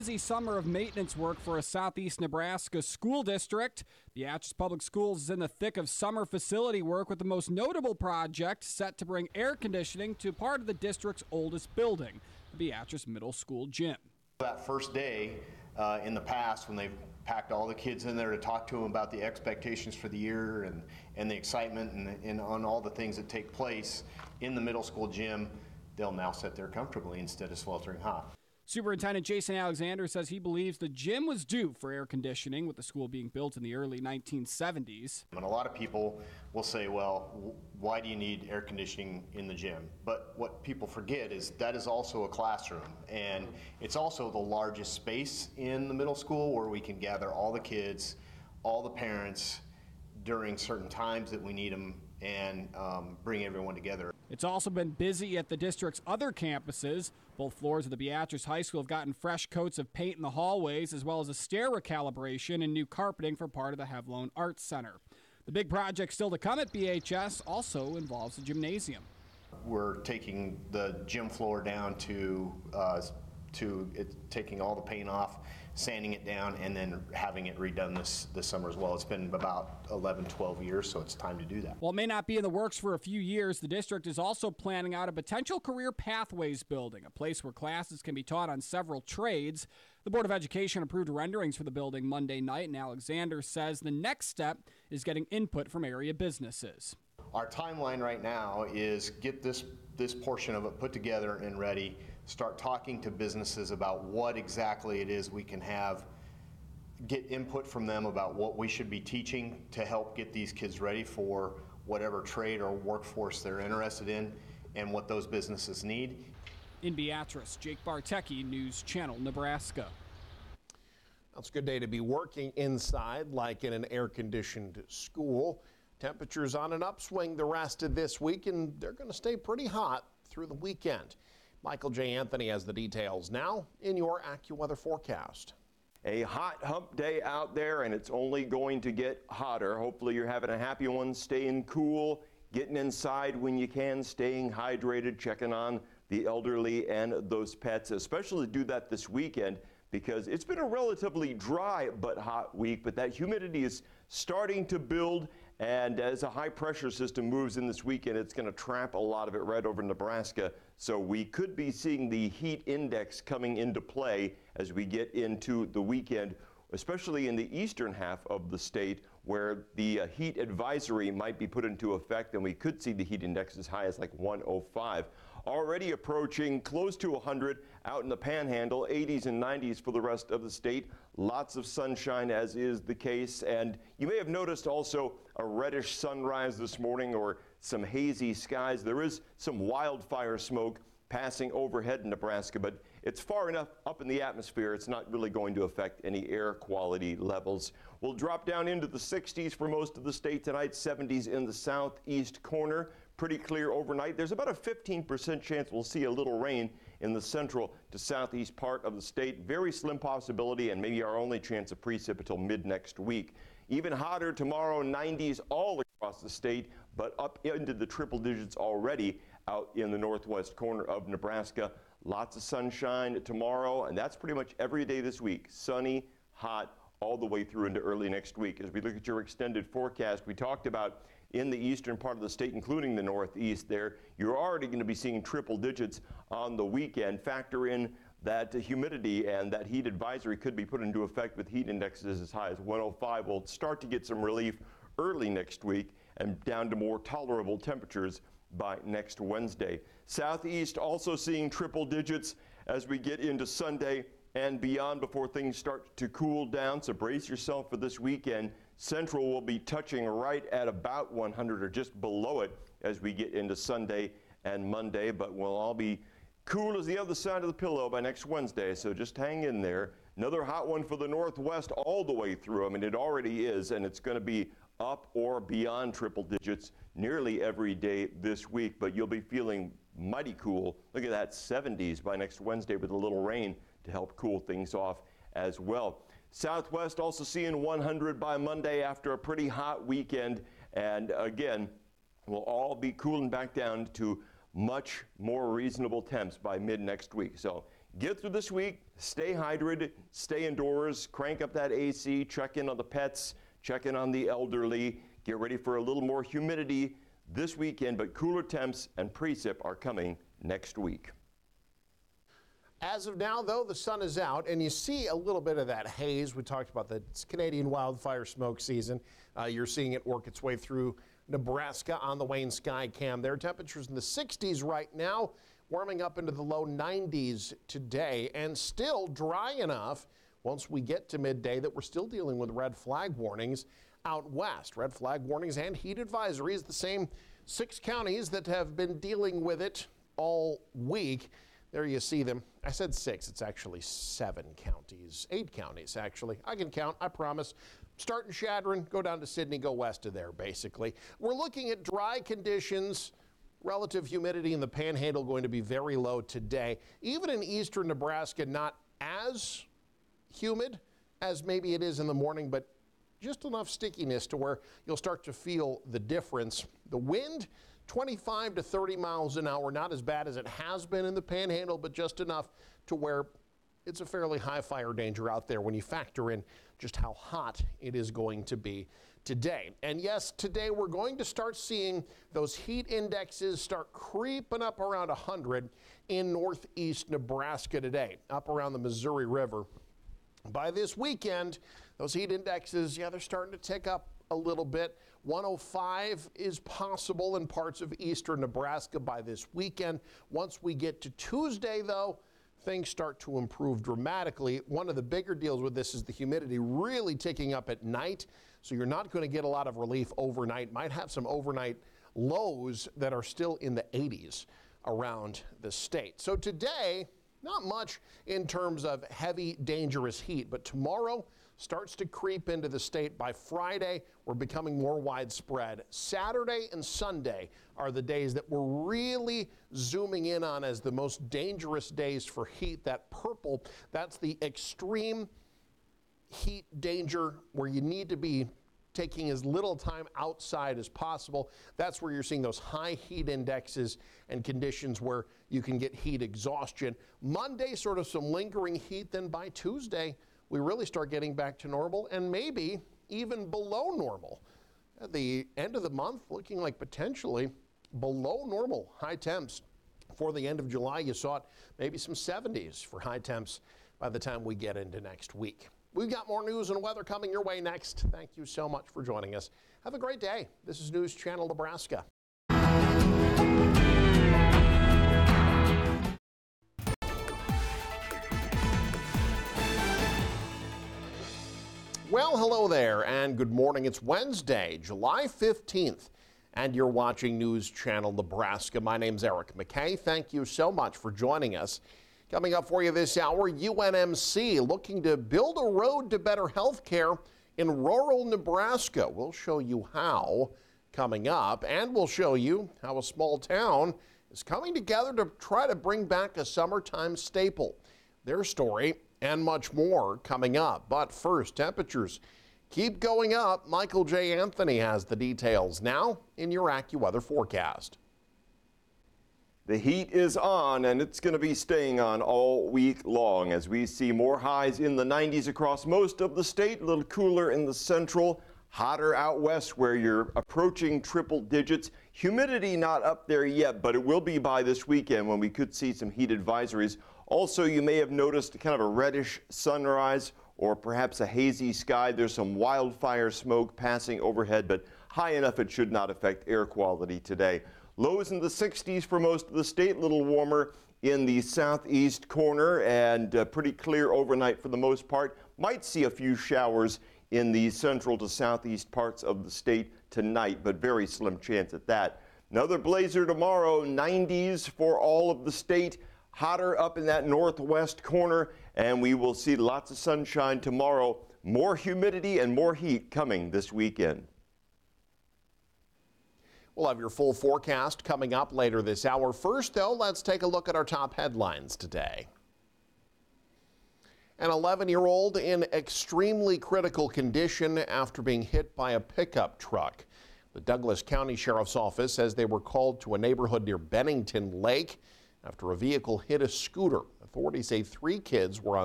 Busy summer of maintenance work for a southeast Nebraska school district. Beatrice Public Schools is in the thick of summer facility work with the most notable project set to bring air conditioning to part of the district's oldest building, the Beatrice Middle School gym. That first day in the past, when they've packed all the kids in there to talk to them about the expectations for the year and the excitement and on all the things that take place in the middle school gym, they'll now sit there comfortably instead of sweltering hot. Superintendent Jason Alexander says he believes the gym was due for air conditioning, with the school being built in the early 1970s. And a lot of people will say, well, why do you need air conditioning in the gym? But what people forget is that is also a classroom, and it's also the largest space in the middle school where we can gather all the kids, all the parents during certain times that we need them, and bring everyone together. It's also been busy at the district's other campuses. Both floors of the Beatrice High School have gotten fresh coats of paint in the hallways, as well as a stair recalibration and new carpeting for part of the Hevlone Arts Center. The big project still to come at BHS also involves a gymnasium. We're taking the gym floor down to taking all the paint off, sanding it down, and then having it redone this summer as well. It's been about 11, 12 years, so it's time to do that. While it may not be in the works for a few years, the district is also planning out a potential career pathways building, a place where classes can be taught on several trades. The Board of Education approved renderings for the building Monday night, and Alexander says the next step is getting input from area businesses. Our timeline right now is get this portion of it put together and ready, start talking to businesses about what exactly it is we can have, get input from them about what we should be teaching to help get these kids ready for whatever trade or workforce they're interested in and what those businesses need. In Beatrice, Jake Bartecki, News Channel, Nebraska. It's a good day to be working inside like in an air-conditioned school. Temperatures on an upswing the rest of this week, and they're going to stay pretty hot through the weekend. Michael J. Anthony has the details now in your AccuWeather forecast. A hot hump day out there, and it's only going to get hotter. Hopefully you're having a happy one, staying cool, getting inside when you can, staying hydrated, checking on the elderly and those pets, especially do that this weekend because it's been a relatively dry but hot week, but that humidity is starting to build, and as a high pressure system moves in this weekend, it's going to trap a lot of it right over Nebraska. So we could be seeing the heat index coming into play as we get into the weekend, especially in the eastern half of the state where the heat advisory might be put into effect, and we could see the heat index as high as like 105. Already approaching close to 100 out in the panhandle, 80s and 90s for the rest of the state. Lots of sunshine, as is the case. And you may have noticed also a reddish sunrise this morning or some hazy skies. There is some wildfire smoke passing overhead in Nebraska, but it's far enough up in the atmosphere, it's not really going to affect any air quality levels. We'll drop down into the 60s for most of the state tonight, 70s in the southeast corner. Pretty clear overnight. There's about a 15% chance we'll see a little rain in the central to southeast part of the state. Very slim possibility, and maybe our only chance of precip until mid next week. Even hotter tomorrow, 90s all across the state, but up into the triple digits already out in the northwest corner of Nebraska. Lots of sunshine tomorrow, and that's pretty much every day this week. Sunny, hot, all the way through into early next week. As we look at your extended forecast, we talked about in the eastern part of the state, including the northeast there, you're already going to be seeing triple digits on the weekend. Factor in that humidity, and that heat advisory could be put into effect with heat indexes as high as 105. We'll start to get some relief early next week and down to more tolerable temperatures by next Wednesday. Southeast also seeing triple digits as we get into Sunday and beyond before things start to cool down. So brace yourself for this weekend. Central will be touching right at about 100 or just below it as we get into Sunday and Monday, but we'll all be cool as the other side of the pillow by next Wednesday, so just hang in there. Another hot one for the northwest all the way through. I mean, it already is, and it's going to be up or beyond triple digits nearly every day this week, but you'll be feeling mighty cool. Look at that, 70s by next Wednesday with a little rain to help cool things off as well. Southwest also seeing 100 by Monday after a pretty hot weekend, and again, we'll all be cooling back down to much more reasonable temps by mid next week. So Get through this week, stay hydrated, stay indoors, crank up that AC, check in on the pets, check in on the elderly, get ready for a little more humidity this weekend, but cooler temps and precip are coming next week. As of now, though, the sun is out, and you see a little bit of that haze. We talked about the Canadian wildfire smoke season. You're seeing it work its way through Nebraska on the Wayne Sky Cam. There, temperatures in the 60s right now, warming up into the low 90s today, and still dry enough once we get to midday that we're still dealing with red flag warnings out west. Red flag warnings and heat advisories, the same 6 counties that have been dealing with it all week. There you see them. I said 6, it's actually 7 counties, 8 counties actually. I can count, I promise. Start in Chadron, go down to Sidney, go west of there basically. We're looking at dry conditions. Relative humidity in the Panhandle going to be very low today. Even in eastern Nebraska, not as humid as maybe it is in the morning, but just enough stickiness to where you'll start to feel the difference. The wind, 25 to 30 miles an hour, not as bad as it has been in the Panhandle, but just enough to where it's a fairly high fire danger out there when you factor in just how hot it is going to be today. And yes, today we're going to start seeing those heat indexes start creeping up around 100 in northeast Nebraska today, up around the Missouri River. By this weekend, those heat indexes, they're starting to tick up a little bit. 105 is possible in parts of eastern Nebraska by this weekend. Once we get to Tuesday, though, things start to improve dramatically. One of the bigger deals with this is the humidity really ticking up at night, so you're not going to get a lot of relief overnight. Might have some overnight lows that are still in the 80s around the state. So today, not much in terms of heavy, dangerous heat, but tomorrow starts to creep into the state. By Friday, we're becoming more widespread. Saturday and Sunday are the days that we're really zooming in on as the most dangerous days for heat. That purple, that's the extreme heat danger where you need to be taking as little time outside as possible. That's where you're seeing those high heat indexes and conditions where you can get heat exhaustion. Monday, sort of some lingering heat. Then by Tuesday, we really start getting back to normal and maybe even below normal. At the end of the month, looking like potentially below normal high temps. For the end of July, you saw it maybe some 70s for high temps by the time we get into next week. We've got more news and weather coming your way next. Thank you so much for joining us. Have a great day. This is News Channel Nebraska. Well, hello there and good morning. It's Wednesday, July 15th, and you're watching News Channel Nebraska. My name's Eric McKay. Thank you so much for joining us. Coming up for you this hour, UNMC looking to build a road to better health care in rural Nebraska. We'll show you how coming up, and we'll show you how a small town is coming together to try to bring back a summertime staple. Their story and much more coming up. But first, temperatures keep going up. Michael J. Anthony has the details now in your AccuWeather forecast. The heat is on, and it's going to be staying on all week long as we see more highs in the 90s across most of the state, a little cooler in the central, hotter out west where you're approaching triple digits. Humidity not up there yet, but it will be by this weekend when we could see some heat advisories. Also, you may have noticed kind of a reddish sunrise or perhaps a hazy sky. There's some wildfire smoke passing overhead, but high enough it should not affect air quality today. Lows in the 60s for most of the state, a little warmer in the southeast corner and pretty clear overnight for the most part. Might see a few showers in the central to southeast parts of the state tonight, but very slim chance at that. Another blazer tomorrow, 90s for all of the state. Hotter up in that northwest corner, and we will see lots of sunshine tomorrow. More humidity and more heat coming this weekend. We'll have your full forecast coming up later this hour. First, though, let's take a look at our top headlines today. An 11-year-old in extremely critical condition after being hit by a pickup truck. The Douglas County Sheriff's Office says they were called to a neighborhood near Bennington Lake. after a vehicle hit a scooter. Authorities say 3 kids were on